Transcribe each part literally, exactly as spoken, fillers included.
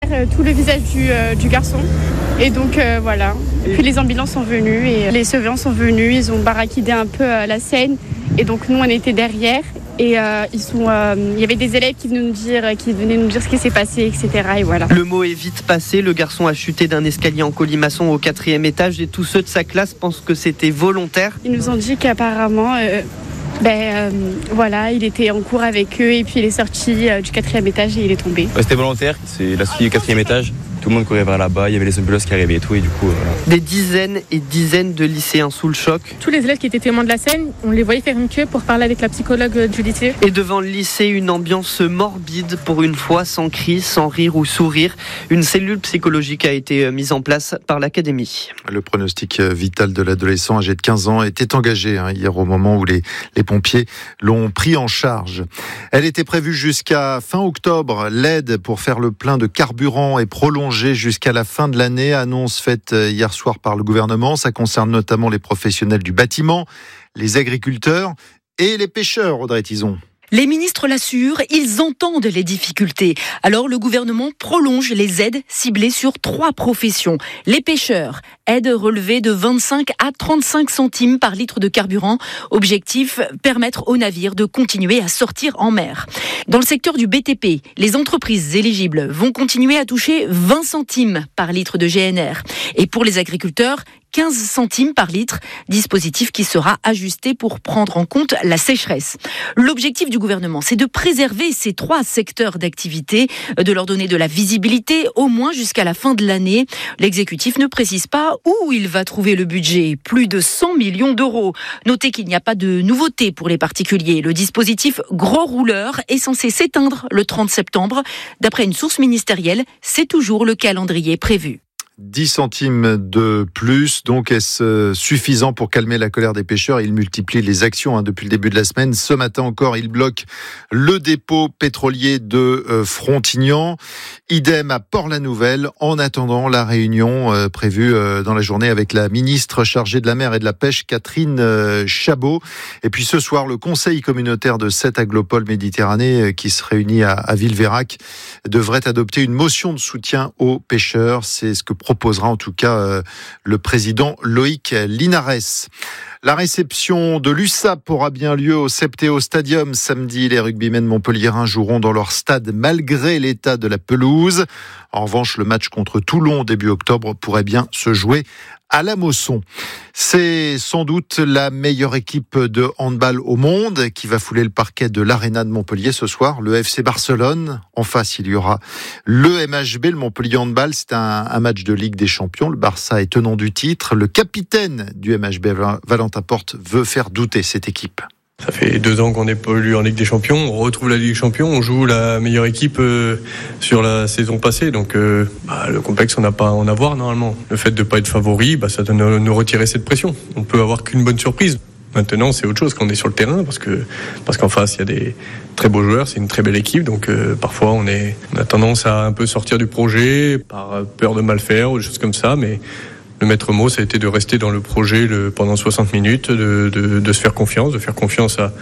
euh, tout le visage du, euh, du garçon. Et donc euh, voilà. Et puis les ambulances sont venues et les surveillants sont venus. Ils ont barricadé un peu euh, la scène. Et donc nous, on était derrière. Et euh, ils sont, euh, il y avait des élèves qui venaient nous dire, qui venaient nous dire ce qui s'est passé, et cetera. Et voilà. Le mot est vite passé. Le garçon a chuté d'un escalier en colimaçon au quatrième étage et tous ceux de sa classe pensent que c'était volontaire. Ils nous ont dit qu'apparemment, euh, ben euh, voilà, il était en cours avec eux et puis il est sorti euh, du quatrième étage et il est tombé. Ouais, c'était volontaire. C'est la suite du quatrième étage. Tout le monde courait vers là-bas, il y avait les ambulances qui arrivaient et tout, et du coup... Euh, voilà. Des dizaines et dizaines de lycéens sous le choc. Tous les élèves qui étaient témoins de la scène, on les voyait faire une queue pour parler avec la psychologue du lycée. Et devant le lycée, une ambiance morbide, pour une fois, sans cris, sans rire ou sourire. Une cellule psychologique a été mise en place par l'académie. Le pronostic vital de l'adolescent âgé de quinze ans était engagé hein, hier au moment où les, les pompiers l'ont pris en charge. Elle était prévue jusqu'à fin octobre. L'aide pour faire le plein de carburant est prolongée jusqu'à la fin de l'année, annonce faite hier soir par le gouvernement. Ça concerne notamment les professionnels du bâtiment, les agriculteurs et les pêcheurs, Audrey Tison. Les ministres l'assurent, ils entendent les difficultés. Alors le gouvernement prolonge les aides ciblées sur trois professions. Les pêcheurs, aide relevée de vingt-cinq à trente-cinq centimes par litre de carburant. Objectif, permettre aux navires de continuer à sortir en mer. Dans le secteur du B T P, les entreprises éligibles vont continuer à toucher vingt centimes par litre de G N R. Et pour les agriculteurs, quinze centimes par litre, dispositif qui sera ajusté pour prendre en compte la sécheresse. L'objectif du gouvernement, c'est de préserver ces trois secteurs d'activité, de leur donner de la visibilité, au moins jusqu'à la fin de l'année. L'exécutif ne précise pas où il va trouver le budget, plus de cent millions d'euros. Notez qu'il n'y a pas de nouveauté pour les particuliers. Le dispositif gros rouleur est censé s'éteindre le trente septembre. D'après une source ministérielle, c'est toujours le calendrier prévu. dix centimes de plus, donc est-ce suffisant pour calmer la colère des pêcheurs? Il multiplie les actions hein, depuis le début de la semaine. Ce matin encore, il bloque le dépôt pétrolier de euh, Frontignan. Idem à Port-la-Nouvelle, en attendant la réunion euh, prévue euh, dans la journée avec la ministre chargée de la mer et de la pêche, Catherine euh, Chabot. Et puis ce soir, le conseil communautaire de sept aglopoles Méditerranée euh, qui se réunit à, à Villeveyrac devrait adopter une motion de soutien aux pêcheurs. C'est ce que proposera en tout cas euh, le président Loïc Linares. La réception de l'U S A P aura bien lieu au Septéo Stadium samedi. Les rugbymen montpelliérains joueront dans leur stade malgré l'état de la pelouse. En revanche, le match contre Toulon début octobre pourrait bien se jouer à la Mosson. C'est sans doute la meilleure équipe de handball au monde qui va fouler le parquet de l'Arena de Montpellier ce soir, le F C Barcelone. En face, il y aura le M H B, le Montpellier Handball. C'est un, un match de Ligue des Champions. Le Barça est tenant du titre. Le capitaine du M H B, Valentin Porte, veut faire douter cette équipe. Ça fait deux ans qu'on n'est pas élu en Ligue des Champions. On retrouve la Ligue des Champions. On joue la meilleure équipe euh, sur la saison passée. Donc, euh, bah, le complexe, on n'a pas à en avoir normalement. Le fait de ne pas être favori, bah, ça doit nous retirer cette pression. On peut avoir qu'une bonne surprise. Maintenant, c'est autre chose quand on est sur le terrain parce que parce qu'en face, il y a des très beaux joueurs. C'est une très belle équipe. Donc, euh, parfois, on est on a tendance à un peu sortir du projet par peur de mal faire ou des choses comme ça. Mais le maître mot, ça a été de rester dans le projet le, pendant soixante minutes, de, de, de se faire confiance, de faire confiance à,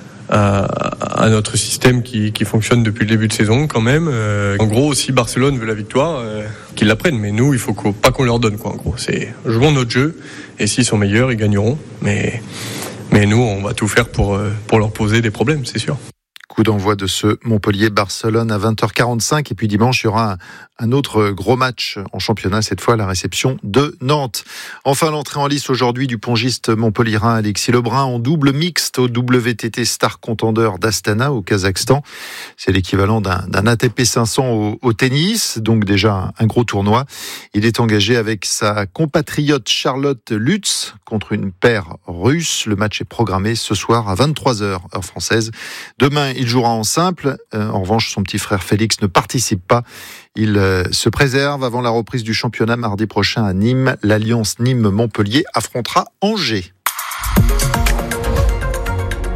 à, à notre système qui, qui fonctionne depuis le début de saison quand même. Euh, en gros, si Barcelone veut la victoire, euh, qu'ils la prennent. Mais nous, il faut qu'on, pas qu'on leur donne, quoi. En gros, c'est jouons notre jeu et s'ils sont meilleurs, ils gagneront. Mais, mais nous, on va tout faire pour, pour leur poser des problèmes, c'est sûr. Coup d'envoi de ce Montpellier-Barcelone à vingt heures quarante-cinq. Et puis dimanche, il y aura un, un autre gros match en championnat, cette fois la réception de Nantes. Enfin, l'entrée en lice aujourd'hui du pongiste montpelliérain Alexis Lebrun en double mixte au W T T Star Contender d'Astana au Kazakhstan. C'est l'équivalent d'un, d'un A T P cinq cents au, au tennis, donc déjà un, un gros tournoi. Il est engagé avec sa compatriote Charlotte Lutz contre une paire russe. Le match est programmé ce soir à vingt-trois heures, heure française. Demain, il jouera en simple. Euh, en revanche, son petit frère Félix ne participe pas. Il euh, se préserve avant la reprise du championnat mardi prochain à Nîmes. L'Alliance Nîmes-Montpellier affrontera Angers.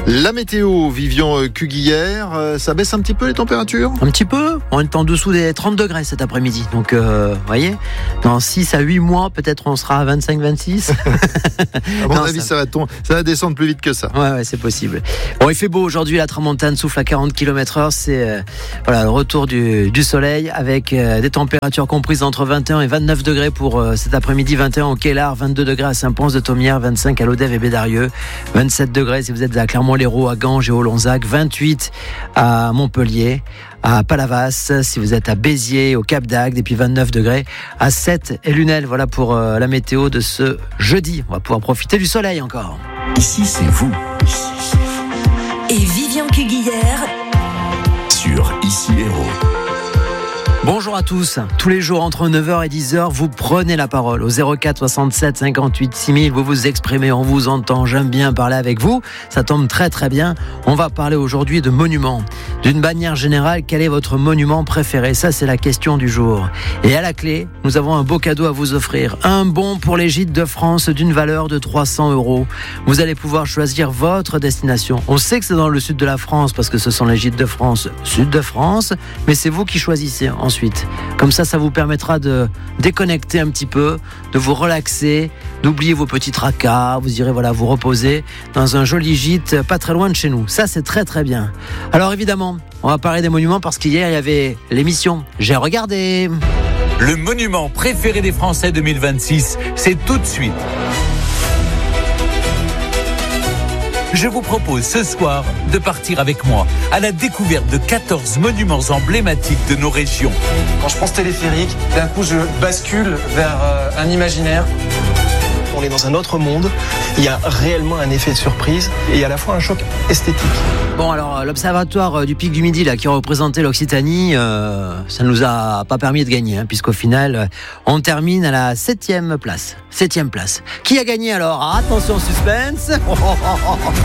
La météo, Vivian Cuguillère, euh, ça baisse un petit peu les températures ? Un petit peu, on est en dessous des trente degrés cet après-midi. Donc, euh, vous voyez, dans six à huit mois, peut-être on sera à vingt-cinq vingt-six. À mon non, avis, ça... Ça, va ton... ça va descendre plus vite que ça. Ouais, ouais, c'est possible. Bon, il fait beau aujourd'hui, la tramontane souffle à quarante kilomètres heure. C'est euh, voilà, le retour du, du soleil avec euh, des températures comprises entre vingt et un et vingt-neuf degrés pour euh, cet après-midi. vingt et un au Quélard, vingt-deux degrés à Saint-Pons-de-Thomières, vingt-cinq à Lodève et Bédarieux, vingt-sept degrés si vous êtes à Clermont-Lérault, à Ganges et au Lonzac, vingt-huit à Montpellier, à Palavas, si vous êtes à Béziers, au Cap d'Agde, et puis vingt-neuf degrés à Sète et Lunel. Voilà pour euh, la météo de ce jeudi. On va pouvoir profiter du soleil encore. Ici, c'est vous. Ici, c'est vous. Et Vivian Cuguillère sur Ici Héros. Bonjour à tous. Tous les jours entre neuf heures et dix heures, vous prenez la parole au zéro quatre soixante-sept cinquante-huit six mille. Vous vous exprimez, on vous entend. J'aime bien parler avec vous. Ça tombe très très bien. On va parler aujourd'hui de monuments. D'une manière générale, quel est votre monument préféré ? Ça, c'est la question du jour. Et à la clé, nous avons un beau cadeau à vous offrir. Un bon pour les gîtes de France d'une valeur de trois cents euros. Vous allez pouvoir choisir votre destination. On sait que c'est dans le sud de la France parce que ce sont les gîtes de France, sud de France. Mais c'est vous qui choisissez ensuite. Comme ça, ça vous permettra de déconnecter un petit peu, de vous relaxer, d'oublier vos petits tracas. Vous irez voilà vous reposer dans un joli gîte pas très loin de chez nous. Ça, c'est très très bien. Alors évidemment, on va parler des monuments parce qu'hier, il y avait l'émission J'ai regardé. Le monument préféré des Français deux mille vingt-six, c'est tout de suite. Je vous propose ce soir de partir avec moi à la découverte de quatorze monuments emblématiques de nos régions. Quand je pense téléphérique, d'un coup je bascule vers euh, un imaginaire. On est dans un autre monde, il y a réellement un effet de surprise et à la fois un choc esthétique. Bon alors l'observatoire du Pic du Midi là, qui représentait l'Occitanie, euh, ça ne nous a pas permis de gagner hein, puisqu'au final on termine à la septième place. Septième place. Qui a gagné alors ? Attention suspense. Oh, oh, oh, oh, oh.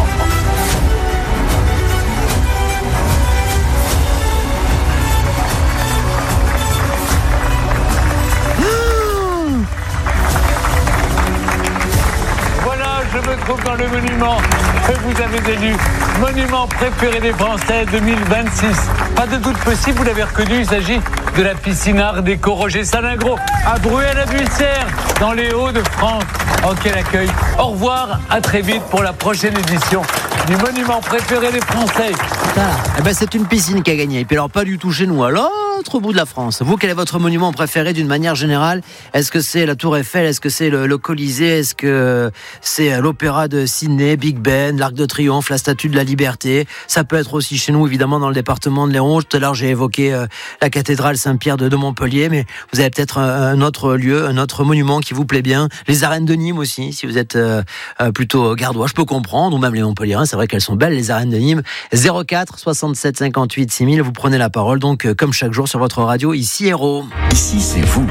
Je me trouve dans le monument que vous avez élu, monument préféré des Français deux mille vingt-six. Pas de doute possible, vous l'avez reconnu, il s'agit de la piscine Art Déco Roger Salingro à Bruay-la-Buissière, dans les Hauts-de-France. Oh, quel accueil. Au revoir, à très vite pour la prochaine édition du monument préféré des Français. Voilà. Eh ben, c'est une piscine qui a gagné. Et puis alors, pas du tout chez nous, à l'autre bout de la France. Vous, quel est votre monument préféré d'une manière générale ? Est-ce que c'est la Tour Eiffel ? Est-ce que c'est le, le Colisée ? Est-ce que c'est l'Opéra de Sydney, Big Ben, l'Arc de Triomphe, la Statue de la Liberté ? Ça peut être aussi chez nous, évidemment, dans le département de l'Hérault. Tout à l'heure, j'ai évoqué euh, la cathédrale Saint-Pierre de, de Montpellier, mais vous avez peut-être un, un autre lieu, un autre monument qui vous plaît bien. Les arènes de Nîmes aussi, si vous êtes euh, euh, plutôt gardois, je peux comprendre, ou même les Montpelliérains, c'est vrai qu'elles sont belles, les arènes de Nîmes. zéro quatre soixante-sept cinquante-huit six mille, vous prenez la parole, donc, euh, comme chaque jour sur votre radio, Ici Héros. Ici, c'est vous.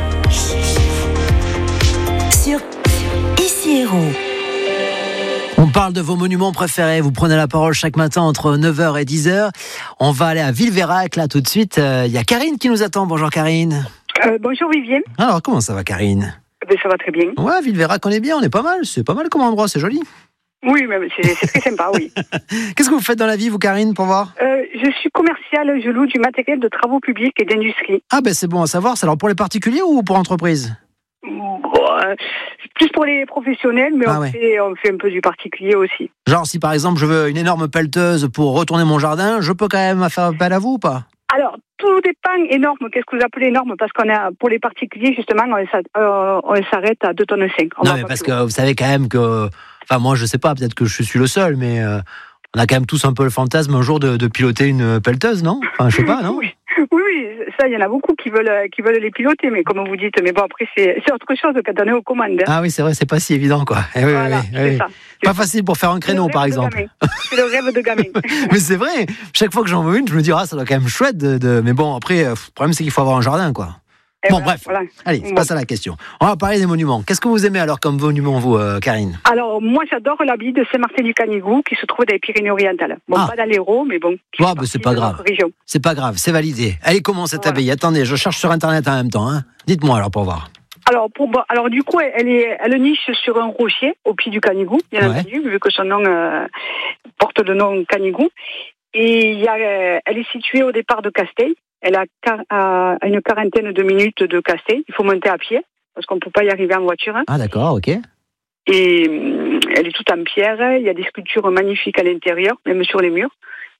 sur Ici Héros. On parle de vos monuments préférés. Vous prenez la parole chaque matin entre neuf heures et dix heures. On va aller à Villeveyrac, là, tout de suite. Il euh, y a Karine qui nous attend. Bonjour, Karine. Euh, bonjour, Vivienne. Alors, comment ça va, Karine ? Ben, ça va très bien. Ouais, Villeveyrac, on est bien, on est pas mal. C'est pas mal comme endroit, c'est joli. Oui, mais c'est, c'est très sympa, oui. Qu'est-ce que vous faites dans la vie, vous, Karine, pour voir ? euh, Je suis commerciale, je loue du matériel de travaux publics et d'industrie. Ah, ben c'est bon à savoir. C'est alors pour les particuliers ou pour entreprises ? Bon, euh, plus pour les professionnels, mais ah on, ouais. fait, on fait un peu du particulier aussi. Genre, si par exemple je veux une énorme pelleteuse pour retourner mon jardin, je peux quand même faire appel à vous ou pas ? Alors, tout dépend énorme. Qu'est-ce que vous appelez énorme ? Parce qu'on a, pour les particuliers, justement, on, euh, on s'arrête à deux tonnes cinq. Non, mais parce que vous savez quand même que... Enfin, moi, je sais pas, peut-être que je suis le seul, mais euh, on a quand même tous un peu le fantasme un jour de, de piloter une pelleteuse, non ? Enfin, je sais pas, non ? Oui. Oui, oui, ça, il y en a beaucoup qui veulent, qui veulent les piloter, mais comme vous dites, mais bon, après, c'est, c'est autre chose que donner aux commandes. Hein. Ah oui, c'est vrai, c'est pas si évident, quoi. Eh oui, voilà, oui, oui, oui. Ça. Pas facile pour faire un créneau, par exemple. C'est le rêve de gamin. Mais c'est vrai, chaque fois que j'en veux une, je me dis, ah, ça doit quand même chouette de, de... Mais bon, après, le problème, c'est qu'il faut avoir un jardin, quoi. Et bon, voilà, bref, voilà. Allez, c'est bon. Pas ça la question. On va parler des monuments. Qu'est-ce que vous aimez alors comme monument, vous, euh, Karine ? Alors, moi, j'adore l'abbaye de Saint-Martin-du-Canigou, qui se trouve dans les Pyrénées-Orientales. Bon, ah. pas dans l'Hérault, mais bon. Ah, bah, c'est pas grave. C'est pas grave, c'est validé. Elle est comment cette voilà. abbaye ? Attendez, je cherche sur Internet en même temps. Hein. Dites-moi alors pour voir. Alors, pour, alors du coup, elle, est, elle niche sur un rocher au pied du Canigou, bien ouais. entendu, vu que son nom euh, porte le nom Canigou. Et il y a, elle est située au départ de Casteil. Elle a à une quarantaine de minutes de Casteil. Il faut monter à pied, parce qu'on ne peut pas y arriver en voiture. Hein. Ah d'accord, ok. Et elle est toute en pierre. Il y a des sculptures magnifiques à l'intérieur, même sur les murs.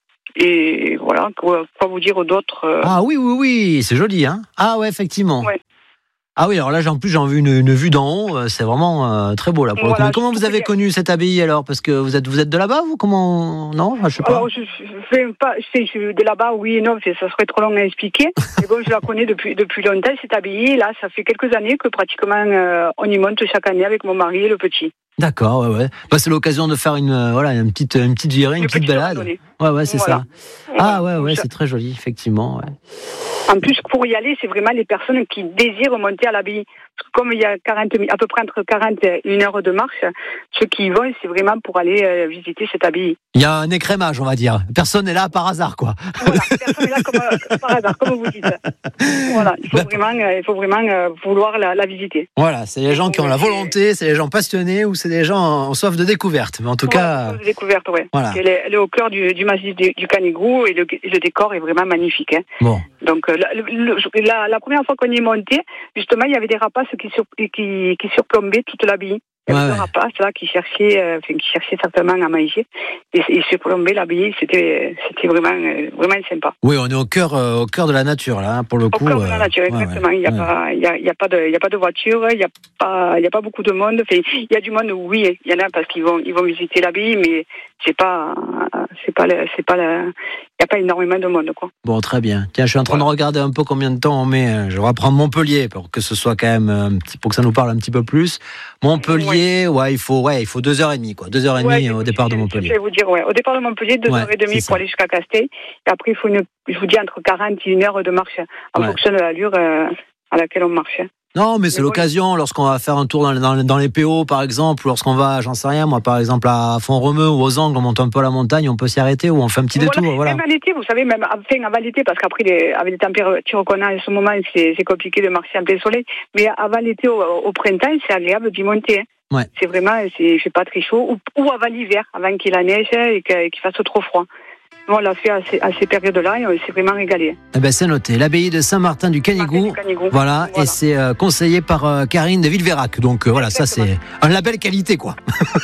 Et voilà, quoi, quoi vous dire d'autres euh... Ah oui, oui, oui, c'est joli, hein. Ah ouais, effectivement. Ouais. Ah oui, alors là, en plus, j'ai vu une, une vue d'en haut. C'est vraiment euh, très beau là. Pour voilà, le coup. Comment vous avez connu cette abbaye alors? Parce que vous êtes, vous êtes de là-bas, vous? Comment? Non, je sais pas. Alors, je, je, je, pas, je suis de là-bas, oui et non. Ça serait trop long à expliquer. Mais bon, je la connais depuis depuis longtemps cette abbaye. Là, ça fait quelques années que pratiquement euh, on y monte chaque année avec mon mari et le petit. D'accord, ouais, ouais. Bah, c'est l'occasion de faire une, euh, voilà, une petite, une petite virée, une, une petite balade. Randonnée. Ouais, ouais, c'est voilà. ça. Ah, ouais, ouais, c'est très joli, effectivement. Ouais. En plus, pour y aller, c'est vraiment les personnes qui désirent monter à l'abbaye. Comme il y a quarante, à peu près entre quarante et une heure de marche, ceux qui y vont, c'est vraiment pour aller euh, visiter cette abbaye. Il y a un écrémage, on va dire. Personne n'est là par hasard, quoi. Voilà, personne n'est là comme, euh, par hasard, comme vous dites. Voilà, il faut ben, vraiment, euh, il faut vraiment euh, vouloir la, la visiter. Voilà, c'est les gens qui ont la volonté, c'est les gens passionnés ou c'est des gens en soif de découverte. Mais en tout voilà, cas, soif de découverte, ouais. Voilà. Elle est, elle est au cœur du, du massif du, du Canigou et le, le décor est vraiment magnifique. Hein. Bon. Donc la, le, la, la première fois qu'on y est monté, justement, il y avait des rapaces qui, sur, qui, qui surplombaient toute l'abbaye. Il y avait ouais, des ouais. rapaces là qui cherchaient, euh, enfin, qui cherchaient certainement à manger et, et surplombaient l'abbaye. C'était, c'était vraiment, euh, vraiment sympa. Oui, on est au cœur, euh, au cœur de la nature là, hein, pour le au coup. Au cœur de la nature, euh, exactement. Ouais, ouais. Il n'y a ouais. pas, il y a, il y a pas de, il y a pas de voiture, il y a pas, il y a pas beaucoup de monde. Enfin, il y a du monde, oui, il y en a parce qu'ils vont, ils vont visiter l'abbaye, mais c'est pas, c'est pas, le, c'est pas le, il n'y a pas énormément de monde, quoi. Bon, très bien. Tiens, je suis en train ouais. de regarder un peu combien de temps on met. Je vais reprendre Montpellier pour que ce soit quand même un petit, pour que ça nous parle un petit peu plus. Montpellier, ouais, ouais il faut, ouais, il faut deux heures et demie, quoi. Deux heures et demie ouais, au départ de Montpellier. Je vais vous dire, ouais, au départ de Montpellier, deux ouais, heures et demie pour aller jusqu'à Casteil. Et après, il faut une, je vous dis entre quarante et une heure de marche en ouais. fonction de l'allure euh, à laquelle on marche. Non, mais c'est mais l'occasion, bon, lorsqu'on va faire un tour dans, dans, dans les P O, par exemple, ou lorsqu'on va, j'en sais rien, moi, par exemple, à Font-Romeu ou aux Angles, on monte un peu à la montagne, on peut s'y arrêter ou on fait un petit voilà, détour. Voilà. Même à l'été, vous savez, même enfin, avant l'été, parce qu'après, les, avec les températures qu'on a en ce moment, c'est, c'est compliqué de marcher en plein soleil, mais avant l'été, au, au printemps, c'est agréable d'y monter. Hein. Ouais. C'est vraiment, c'est, il fait pas très chaud, ou, ou avant l'hiver, avant qu'il y ait la neige et qu'il fasse trop froid. Nous, on l'a fait à ces, à ces périodes-là et on s'est vraiment régalé. Eh ben, c'est noté. L'abbaye de Saint-Martin du Canigou. Canigou. Voilà, voilà. Et c'est euh, conseillé par euh, Karine de Villeveyrac. Donc euh, voilà, exactement. Ça c'est un label qualité, quoi.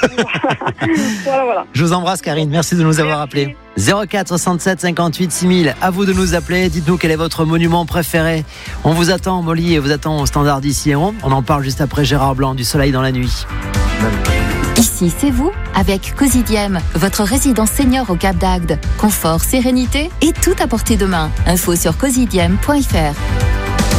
Voilà, voilà. Je vous embrasse, Karine. Merci de nous avoir Merci. appelés. zéro quatre soixante-sept cinquante-huit six mille. À vous de nous appeler. Dites-nous quel est votre monument préféré. On vous attend, Molly, et vous attend au standard d'ici. On en parle juste après Gérard Blanc, du Soleil dans la nuit. Ici, c'est vous, avec Cosidiem, votre résidence senior au Cap d'Agde. Confort, sérénité et tout à portée de main. Info sur cosidiem point f r.